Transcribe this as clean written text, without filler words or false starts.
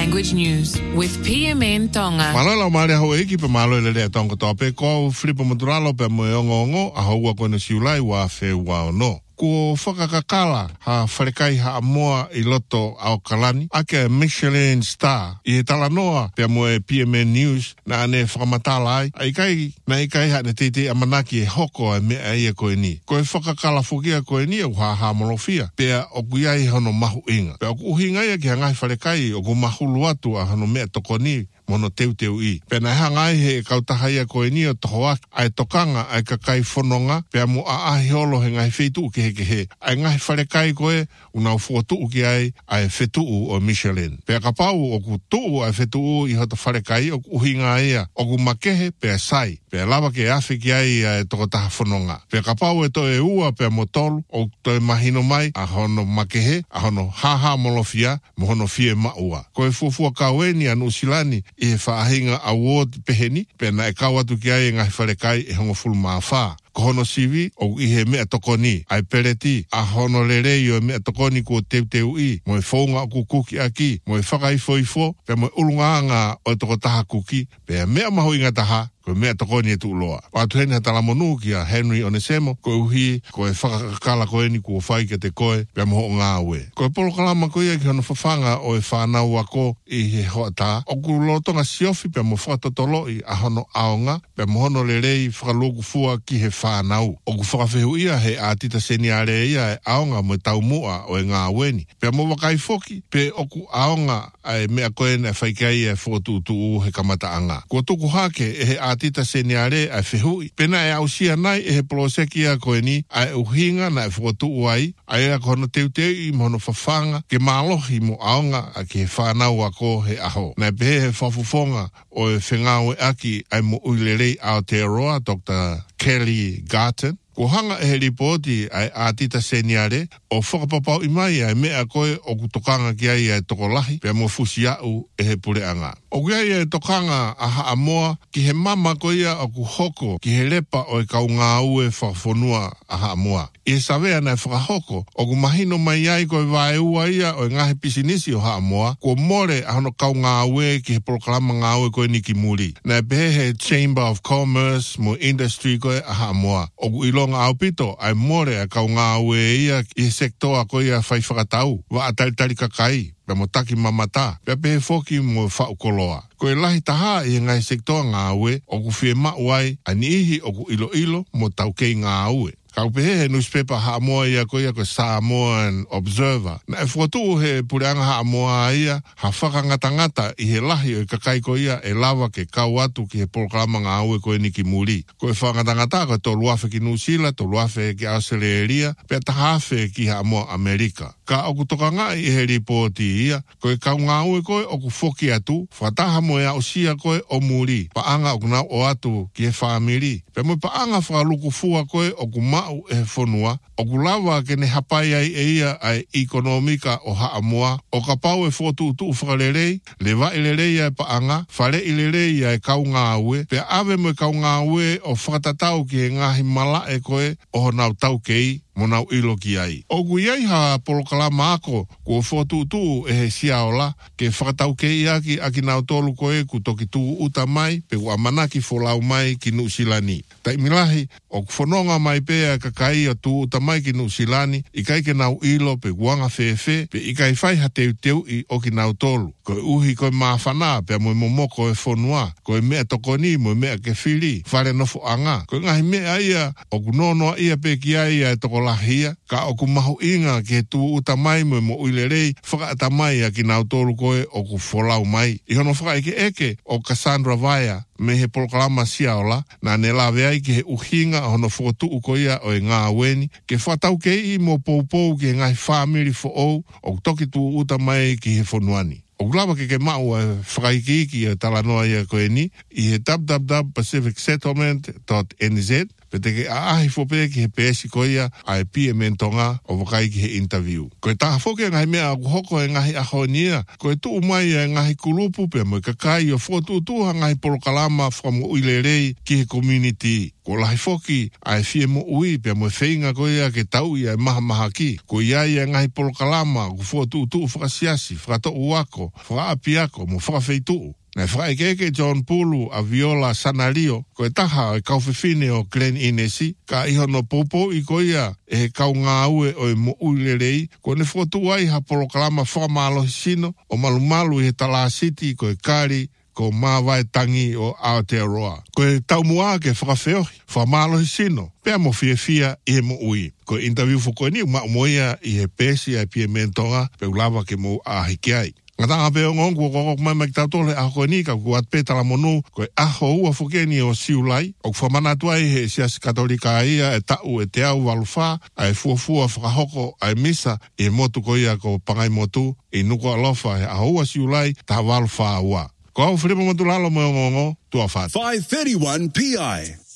Language News with PMN Tonga. Malala mare ho eki pe malo le tonga tope ko flipa moduralo pe mo ngongo a ho ko no siulai wa fe wa no. Ko whakakakala ha wharekai ha moa I loto au kalani ake Michelin star I tala noa pe moe PMN News na ane whakamatala ai kai ha ne tete amanaki hoko e mea ia koe ni. Ko whakakala fukia koe ni au ha molofia pea o kuiai hano mahu inga. Pea ku uhinga ia ki hangai wharekai o ku mahulu atu a hano mea toko ni mono teu I. Pena hangai he kautahaia koe ni o toho ai tokanga ai kakai whanonga pea mo ahi holo he ngai whetu ke he. Ai ngai wharekai koe unau fuotu ki ai whetu o Michelin. Pea ka pau o ku tuu ai whetu I hoto wharekai o ku uhinga ia o ku makehe pea sai. Pea lava ke awhi ki ai toko taha whanonga. Pea ka pau to ua pea mo tolu o to mahino mai a hono makehe a hono haha molofia mo hono fie maua. Koe fuafua kaweni anu silani I whaahinga award peheni, pena e kawatu ki ai ngai wharekai e hongo fulu mawha. Ko hono sivi o ihe mea tokoni, ai pereti, a hono lerei o mea tokoni ko teu I, mo e whaunga o kukuki aki, mo e whakaifo, pe mo e ulungaanga o toko taha kuki, pe mea maho inga taha, ko mea tokoni e tu uloa. Watu heni hatala monu ki a Henry Onesemo, ko uhi, ko e whakakala ko eni ko whai ke te koe, pe moho ngā ue. Ko e polo kalama ko ia ki hono whawhanga o e whanau ako I he hoata, o ku lotonga siofi pe mo whakatotolo I a hono aonga, pe mo hono lerei whakaloku fua ki he whanau. O ku whakawhehu ia he a tita seni are ia e aonga mo tau mua o e ngā weni. Pe mo wakai foki, pe o ku aonga ai mea koen e whaikai e whotutu he kamataanga. Ko tuku hake e he a tita seni are ai whehui. Pena e ausia nai e he poloseki a koeni ai uhinga na e whotu ai, ai a kono teu I mono whawhanga ke malohi mo aonga a ke whanau ako he aho. Na pehe he whafufonga o e whengau e aki ai mo uilerei Aotearoa Dr. Kelly Garten. Ko hanga e he ripoti ai ātita seniare o whakapapau I mai ai mea koe o kutokanga ki ai ai toko lahi pia mo fusi au e he pureanga. O ki ai tokanga a Haamoa ki he mama ko ia o ku hoko ki he lepa o e kau ngā ue whakafonua a Haamoa. I he savea na e whakahoko o ku mahino mai ai ko e wae ua ia o e ngahe pisinisi o Haamoa ko more a hono kau ngā ue ki he proklama ngā ue ko e niki muri. Na e pehe he Chamber of Commerce mo industry ko e a Haamoa. O ku ilonga aupito ai more a kau ngā ue ia I he sektoa ko ia whai whakatau wa atalitari kakai. Pea mo taki mamata, pea pehe foki mo whaukoloa. Ko e lahi taha I ngai sektoa ngā ue, o ku whie mauai, ani ihi o ku ilo mo taukei ngā ue. Kau pehe he newspaper Haamoa ia ko Samoan Observer. Na e whatu he pureanga Haamoa ia, ha whakangatangata I he lahi o kakai ko ia e lava ke kau atu ki he proklama ngā ue ko e niki muri. Ko e whakangatangata ko tō luafe ki New Zealand, tō luafe ki Australia, pea tahawhe ki Haamoa Amerika. Ka oku toka ngai I he ripoti ia, ko e kau ngā ue koe oku whoki atu, whataha mo e au sia koe o muri, paanga oku nau o atu ki he whamiri. Pea mo paanga whakaluku fua koe oku mau e he whonua, oku lawa ke ne hapai ai e ia ai ekonomika o Haamoa, o ka pau e whotu utu whakarerei, le wa ilerei ai paanga, whare ilerei ai kau ngā ue, pea awe mo e kau ngā ue o whakatatau ki he ngahi mala e koe o nau tau kei, mo nau ilo ki ai. Oku iai ha polokalama ako, ko whotutu e he siaola, ke whakatau ke iaki aki nau tolu koe ku toki tu uta mai, pe ua manaki wholau mai ki Nusilani. Tai milahi, o whanonga mai pea kakai o tu uta mai ki Nusilani, I kai ke nau ilo pe guanga whewhe, pe I kai whai ha teu I o ki nau tolu. Koe uhi koe mawhana, pe mo momoko e whonua, koe mea tokoni, mo mea ke whiri, whare nofo anga. Koe ngahi mea ia, o ku nonoa ia pe ki ai e toko lahia, ka o ku mahu inga ke tu uta mai mo uilerei, whakaata mai a ki nau tolu koe o ku wholau mai. I hono whakaike eke o Cassandra Vaya, me he proklama siaola, na ne lawe ai ki he uhinga hono whotu uko ia o e ngā weni, ke whatau ke I mo poupou ki he ngai whamiri fo ou, o toki tu uta mai ki he whonuani. O glava ke mau e whakaiki e talanoa ia koe ni, I he www.pacificsettlement.nz, pe te ke aahi fope ki he pēsi ko ia ai PMN Tonga o wakai ki he interview. Ko e taha foke ngai mea aku hoko e ngahi ahonia, ko e tuu mai e ngahi kulupu pe mo kakai o fotutuha ngahi polokalama from uilerei ki he community. Ko lahi foki ai fie mo ui pe mo feinga ko ia ke tau ia maha maha ki. Ko ia ia ngahi polokalama ku fotutu whakasiasi, whakato uako, whakaapiako, mo whakawheitu. Nei whaekeke John Pulu a Viola Sanario, ko e taha e kauwhiwhine o Glen Inesi, ka iho no popo i ko ia e he kau ngā ue o e mo uilerei, ko ne whotu ai ha polokalama whamalohi sino, o malumalu i he Tala City ko e Kari, ko mawai tangi o Aotearoa. Ko e taumua ke whakawheohi, whamalohi sino, pea mo fia i he mo ui. Ko e interview whukoe ni uma umoia i he pēsi ai PMN Tonga, pe ulawa ke mo ahiki ai. Ngatanga pe o ngongu o koko mai mai tautole aho ni ka ku atpe tala monu ko aho ua fukeni o siulai o whamana tuai he siasi katolika ia e tau e te au walufa ai fuafua whakahoko ai misa e motu ko ia ko pangai motu e nuko alofa e aho ua siulai ta walufa ua. Ko au whiripa motu lalo mo ngongo tua whātu. 531 PI.